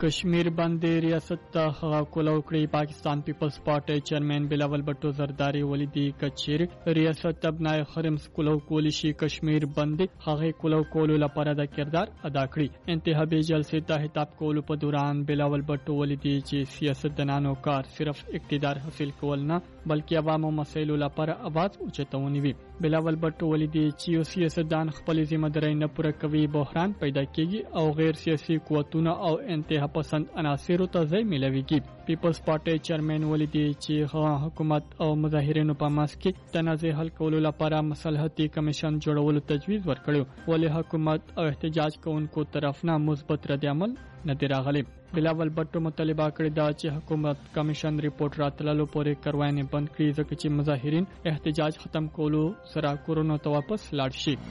کشمیر باندې ریاست ته هغه کولو کړی پاکستان پیپلز پارټي چیرمن بلاول بټو زرداری ولیدي کچیر ریاست ابنای خرمس کولو کولی شي کشمیر باندې هغه کولو کولو لپاره د کردار ادا کړی انتخابي جلسې ته خطاب کولو په دوران بلاول بټو ولیدي چې سیاستدانانو کار صرف اقتدار حاصل کول نه بلکې عوامو مسایلو لپاره आवाज اوچتونی وي بلاول بټو ولیدي چې سیاستدان خپل ذمہ داري نه پوره کوي بحران پیدا کیږي او غیر سیاسي قوتونه او انتها پسند عناصرو ته ځای ملويږي پیپلز پارټي چیرمن ولیدي چې حکومت او مظاهرینو په ماس کې تنازع حل کولو لپاره مصالحتي کمیشن جوړولو تجویز ورکړو ولې حکومت او احتجاج کوونکو طرف نه مثبت رد عمل نه دی راغلی بلاول بټو مطالبه کړې ده چې حکومت کمیشن ریپورت راتللو پورې کارواني بند کړي ځکه چې مظاهرین احتجاج ختم کولو سره کورونو ته واپس لاړ شي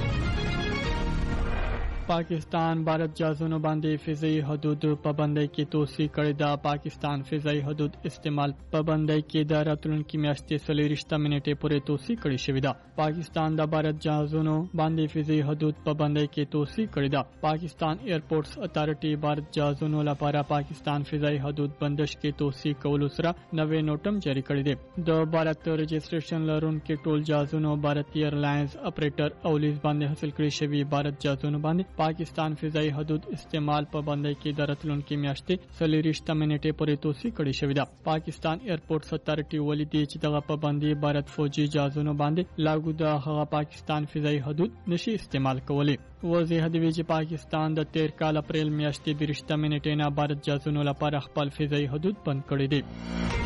پاکستان بھارت جہازونو باندې فضائی حدود پابندۍ کې توسيع کړې ده پاکستان فضائی حدود استعمال پابندۍ کې د راتلونکي میاشتې 40 منټې پورې توسيع کړې شوې ده پاکستان د بھارت جہازونو باندې فضائی حدود پابندۍ کې توسيع کړې ده پاکستان ایرپورټس اتھارټي بھارت جہازونو لپاره پاکستان فضائی حدود بندش کې توسيع کولو سره نوې نوټم جاری کړی دی د بھارت رجسټریشن لرونکي ټول جہازونو بھارتی ایرلاینز اپریټر او لیز باندې حاصل کړی شوی بھارت جہازونو باندې پاکستان فضائی حدود استعمال پابندۍ کې د راتلونکي میاشتې 40 منټې پورې توسيع کړې شوې ده پاکستان ایرپورټس اتھارټي ولیدي چې دغه پابندۍ بھارت فوجي جهازونو باندې لاګو ده هغه پاکستان فضائی حدود نشي استعمال کولی وضاحت دی چې پاکستان د 13 کال اپریل میاشتې 20 منټې نه بھارت جهازونو لپاره خپل فضائی حدود بند کړی دي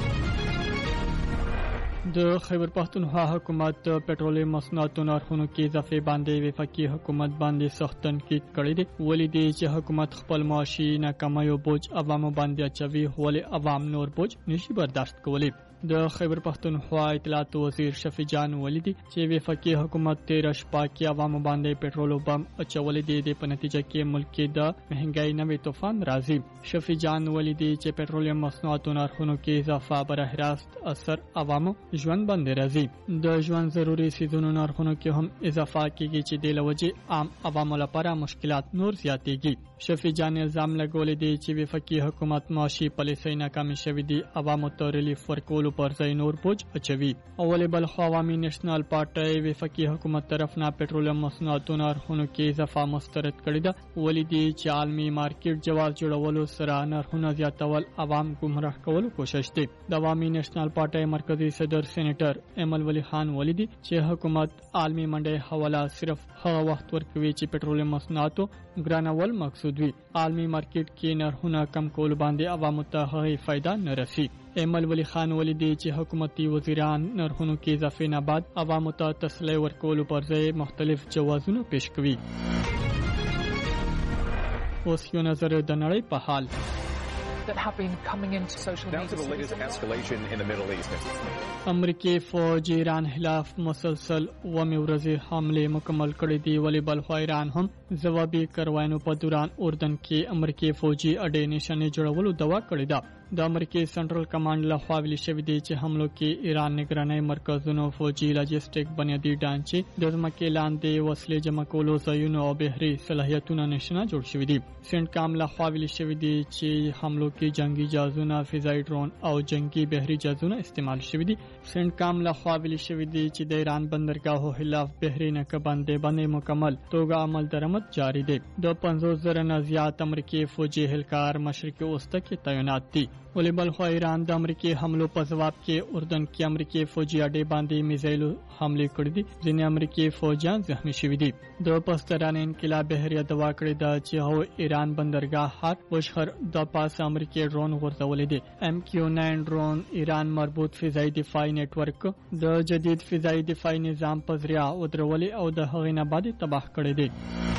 د خیبر پختونخوا حکومت پټرولي مصنوعاتو نرخونو کې اضافه باندې وفاقي حکومت باندې سخت تنقید کړی دی ولیدي چې حکومت خپل معاشي ناکامۍ او بوج عوامو باندې اچوي ولې عوام نور بوج نشي برداشت کولی د خیبر پختونخوا اطلاعات وزیر شفیع جان ولیدي چې وفاقي حکومت 13 شپه کې عوامو باندې پټرول بم اچولې دي د په نتیجه کې ملک کې د مهنګای نوې طوفان راځي شفیع جان ولیدي چې پټرولیم مصنوعاتو نرخونو کې اضافه بره راست اثر عوامو ژوند باندې راځي د ژوند ضروري سیزونو نرخونو کې هم اضافه کیږي چې د لوجه عام عوامو لپاره مشکلات نور زیاتېږي شفیع جان الزام لګولې دي چې وفاقي حکومت معاشي پالیسۍ ناکامې شوې دي عوامو ته ریلیف ورکولو پر ځای نور بوج اچوي اول بل خو عوامي نېشنل پارټي وفاقي حکومت طرف نه پټرولیم مصنوعاتو نرخونو کې اضافه مسترد کړې ده ولیدي چې عالمي مارکیټ جواز جوړولو سره نرخونه زیاتول عوام گمراه کولو کوشش دي د عوامي نېشنل پارټي مرکزی صدر سېنیټر ایمل ولی خان ولیدي چې حکومت عالمي منډي حواله صرف هغه وخت ورکوي چې پټرولیم مصنوعاتو ګرانول مقصود وي عالمي مارکیټ کې نرخونه کم کول باندې عوامو ته هیڅ فائدہ نه رسي ایمل ولی خان ولیدي چې حکومتي وزیران نرخونو کې اضافه نه بعد عوامو ته تسلی ورکولو پر ځای مختلف جوازونه پیش کوي اوس یو نظر د نړۍ په حال that have been coming into social media. Now to the latest escalation in the Middle East. امریکای فوج ایران خلاف مسلسل ورځې حمله مکمل کړې دي ولی بل خو ایران هم جوابي کاروایانو په دوران اردن کې امریکای فوجي اډې نشانه جوړولو دوا کړې ده د امریکای سنټرل کمانډ له خوا ویل شوی دی چې حملو کې ایران نگرانۍ مرکزونو فوجي لاجستیک بنیادی ډانچې د ځمکې لاندې وسلې جمع کولو ځایونو او بهري صلاحیتونو نشانه جوړ شوی دي سنټ کام له خوا ویل شوی دی چې حملو کې جنگي جهازونه فضايي ډرون او جنگي بهري جهازونه استعمال شوی دي سنټ کام له خوا ویل شوی دی چې د ایران بندرګاهو خلاف بهري نقب باندې مکمل توګه عمل درآمد جاری دی د 50,000 نه زیات امریکای فوجي هلکار مشرقي وسطه کې تعینات دي ولی بل خو ایران د امریکای حملو په جواب کې اردن کې امریکای فوجي اډې باندې میزایل حمله کړې دي ځینې امریکای فوجیان زخمی شوي دي د پستران انقلاب بهریه دوا کړې ده چې هو ایران بندرګاه هات وشخر د پاس امریکای ډرون ورځولې دي MQ-9 ډرون ایران مربوط فضائی دفاعي نت ورک د جدید فضائی دفاعي نظام په ذریعہ ودرولې او د هغې نه بعد تباہ کړې دي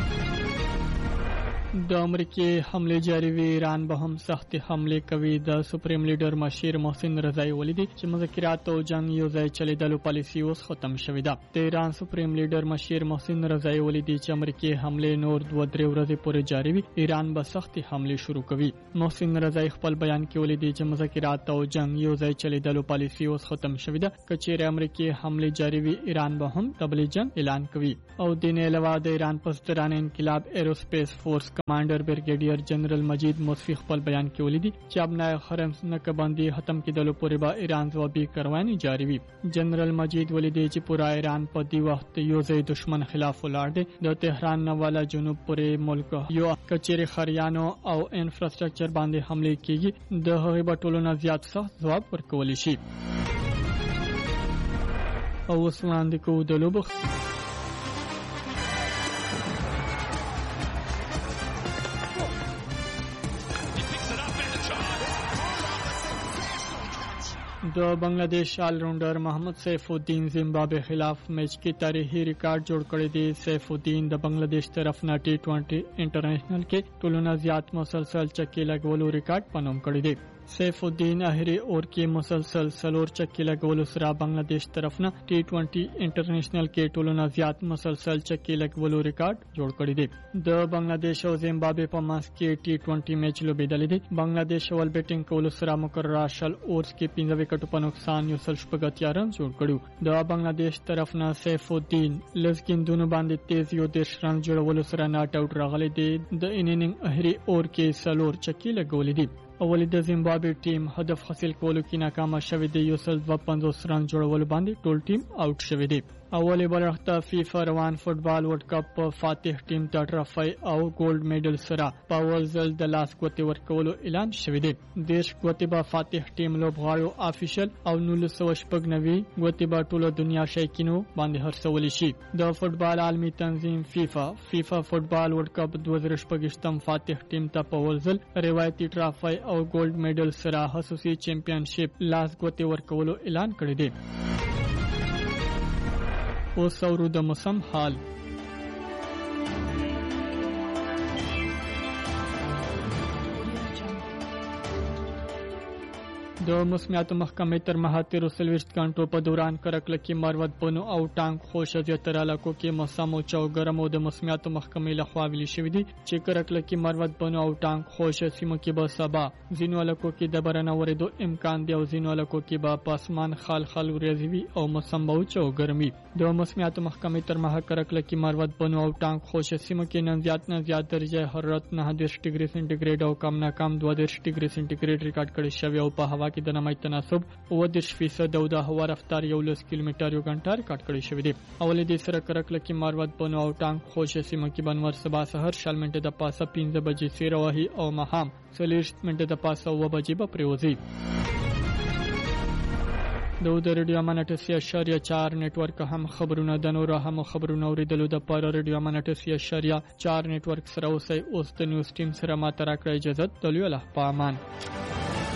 د امریکای حمله جاری وی ایران به هم سخت حمله کوي د سپریم لیډر مشیر محسن رضایی ولیدي چې مذاکرات او جنگ یو ځای چلیدلو پالیسی اوس ختم شوې ده د ایران سپریم لیډر مشیر محسن رضایی ولیدي چې امریکای حمله نور 2-3 ورځې پورې جاری وي ایران به سخت حمله شروع کوي محسن رضایی خپل بیان کې ولیدي چې مذاکرات او جنگ یو ځای چلیدلو پالیسی اوس ختم شوې ده کچېره امریکای حمله جاری وي ایران به هم ډبل جنگ اعلان کوي او د نه علاوه د ایران پستران انقلاب ایروسپیس فورس کمانډر بریګیډیر جنرال مجید موسفی خپل بیان کې ولیدي چې ابنای حرم نه باندې ختم کېدلو پورې به ایران ځوابي کاروانی جاری وي. جنرال مجید ولیدي چې پورا ایران په دې وخت یو ځای دشمن خلاف ولاړ دی. د تهران نه والا جنوب پورې ملک یو کچېری خریانو او انفراستراکچر باندې حمله کیږي د هغې په ټولو نه زیات سخت ځواب ورکول شي. او اوس وړاندې کوو د لوبو د بنگلاديش آل راونډر محمد سیف الدین زیمبابوے خلاف میچ کې تاریخي ریکارډ جوړ کړی دی. سیف الدین د بنگلاديش طرف نه T20 انټرنیشنل کې ټولو نه زیات مسلسل چکې لګولو ریکارډ پنوم کړی دی. سیف الدین اخري اور کې مسلسل سلور چکې لګولو سره بنگلاديش طرف نه T20 انټرنیشنل کې ټولو نه زیات مسلسل چکې لګولو ریکارډ جوړ کړی دی. د بنگلاديش او زیمبابوے په منځ کې T20 میچ لوبېدلی دی. بنگلاديش اول بیټینګ کولو سره مقرره شل اورز کې 15 وکټو په نقصان یو سل شپږ رن جوړ کړو. د بنگلاديش طرف نه سیف الدین لزګیندونو باندې تیز یو 10 رن جوړولو سره ناټ اوټ راغلی دی. د انینګ اخري اور کې سلور چکې لګولې دي. اولی د زیمبابوے ټیم هدف حاصل کولو کې ناکام شوی دی. یو سل 52 رن جوړولو باندې ټول ټیم آوټ شوی دی. اولی برخته فیفا روان فوټبال ورلد کپ فاتح ټیم ته ټرافي او ګولډ میډل سره په اول ځل د لاس ګوتې ورکولو اعلان شوی دی. 10 ګوتې به فاتح ټیم لوبغاړو افیشل او 1996 ګوتې به ټوله دنیا شایقینو باندې هرڅول شي. د فوټبال عالمي تنظیم فیفا فوټبال ورلد کپ 2026 فاتح ټیم ته په اول ځل روایتي ټرافي او ګولډ میډل سره خصوصي چمپیونشپ لاس ګوتې ورکولو اعلان کړی دی. اوس اورو د موسم حال. د موسمیاتو محکمې تر مهاتیرو 40 غنټو په دوران کرکلکي مروت بنو او ټانک خوش زیاتره علاقو کې موسم او چاو ګرم او د موسمیاتو محکمې لخوا ویلي شوی دی چې کرکلکي مروت بنو او ټانک خوش سیمو کې به سبا ځینو علاقو کې د باران اورېدو امکان دی او ځینو علاقو کې به په اسمان خال ورېځي وي او موسم به چاو ګرمي. د موسمیاتو محکمې تر مها کرکلکي مروت بنو او ټانک خوش سیمو کې نن زیات درجه حرارت 9 ډیګري سنټیګریډ او کم نه کم 2 ډیګري سنټیګریډ ریکارډ کړی شوی او په هوا کې د نمای تناسب 30% او د هوا رفتار 11 کیلومتر یو غنټه ریکارډ کړی شوی دی. اولې د سره کرکلکي مروت بنو او ټانک خوش سیمو کې بنور سبا سحر شل منټه د پاسه 15 بجې سیر وهي او مهام 40 منټه د پاسه 9 بجې به پریوزي. د ریډیو امانتسیا شریعه 4 نیټورک هم خبرونه د نورو هم خبرونه اوریدلو د پاره ریډیو امانتسیا شریعه 4 نیټورک سره اوس د نیوز ټیم سره ما تر کړی اجازه تلو الله پامان.